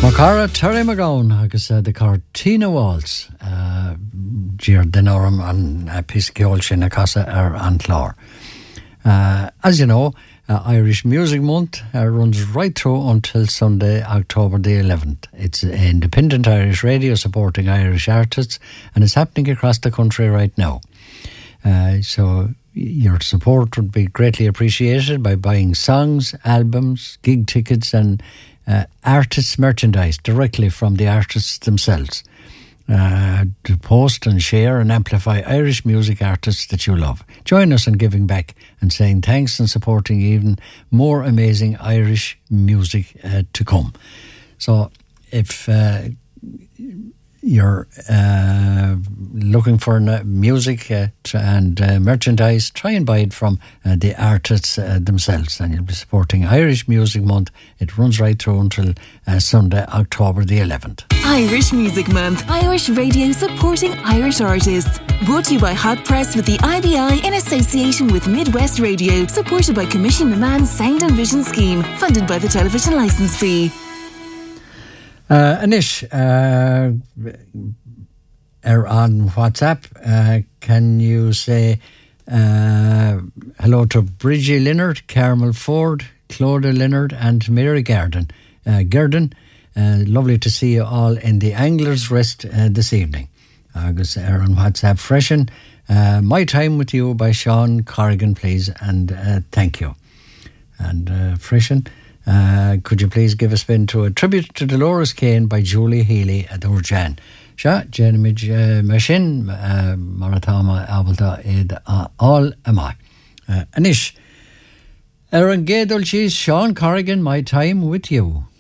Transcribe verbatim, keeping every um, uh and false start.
Cara Terry McGowan agus uh, the Cortina Waltz uh, Gir Denorum and uh, Pisciol sin a casa ar an chlár. Uh, as you know, uh, Irish Music Month uh, runs right through until Sunday, October the eleventh. It's independent Irish radio supporting Irish artists, and it's happening across the country right now. Uh, so your support would be greatly appreciated by buying songs, albums, gig tickets and uh, artists' merchandise directly from the artists themselves. Uh, to post and share and amplify Irish music artists that you love. Join us in giving back and saying thanks and supporting even more amazing Irish music uh, to come. So if uh, you're uh, looking for music uh, and uh, merchandise, try and buy it from uh, the artists uh, themselves, and you'll be supporting Irish Music Month. It runs right through until uh, Sunday, October the eleventh. Irish Music Month. Irish radio supporting Irish artists. Brought to you by Hot Press with the I B I in association with Midwest Radio. Supported by Commission Man's Sound and Vision Scheme. Funded by the television licence fee. Uh, Anish, uh, er on WhatsApp, uh, can you say uh, hello to Bridgie Leonard, Carmel Ford, Clodagh Leonard and Mary Garden. Uh, Garden, uh, lovely to see you all in the Anglers Rest uh, this evening. Agus er on WhatsApp freshen. Uh, My Time With You by Sean Corrigan, please, and uh, thank you. And uh, freshen. Uh, could you please give a spin to a tribute to Dolores Kane by Julie Healy at Urjan? Sha, Jenimij Mashin, Maratama Abalta Ed All Amai. Anish, Aaron Gadol, Sean Corrigan, My Time With You.